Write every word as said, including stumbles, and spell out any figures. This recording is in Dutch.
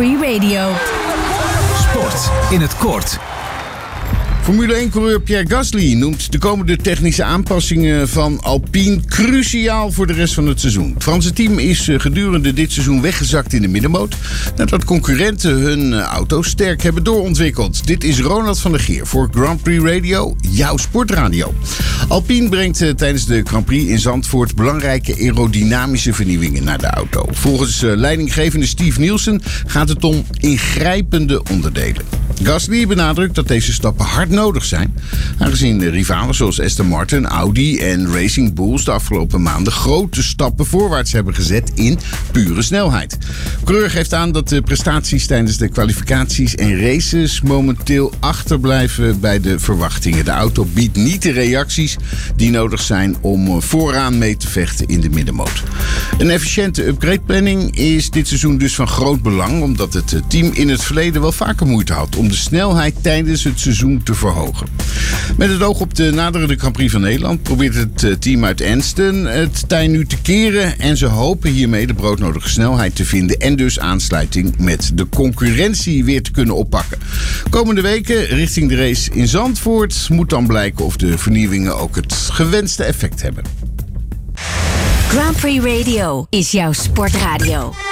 Prix Radio. Sport in het kort. Formule één-coureur Pierre Gasly noemt de komende technische aanpassingen van Alpine cruciaal voor de rest van het seizoen. Het Franse team is gedurende dit seizoen weggezakt in de middenmoot nadat concurrenten hun auto's sterk hebben doorontwikkeld. Dit is Ronald van der Geer voor Grand Prix Radio, jouw sportradio. Alpine brengt tijdens de Grand Prix in Zandvoort belangrijke aerodynamische vernieuwingen naar de auto. Volgens leidinggevende Steve Nielsen gaat het om ingrijpende onderdelen. Gasly benadrukt dat deze stappen hard nodig zijn, aangezien de rivalen zoals Aston Martin, Audi en Racing Bulls de afgelopen maanden grote stappen voorwaarts hebben gezet in pure snelheid. De coureur geeft aan dat de prestaties tijdens de kwalificaties en races momenteel achterblijven bij de verwachtingen. De auto biedt niet de reacties die nodig zijn om vooraan mee te vechten in de middenmoot. Een efficiënte upgrade-planning is dit seizoen dus van groot belang, omdat het team in het verleden wel vaker moeite had om de snelheid tijdens het seizoen te verhogen. Met het oog op de naderende Grand Prix van Nederland probeert het team uit Anston het tij nu te keren en ze hopen hiermee de broodnodige snelheid te vinden en dus aansluiting met de concurrentie weer te kunnen oppakken. Komende weken richting de race in Zandvoort moet dan blijken of de vernieuwingen ook het gewenste effect hebben. Grand Prix Radio is jouw sportradio.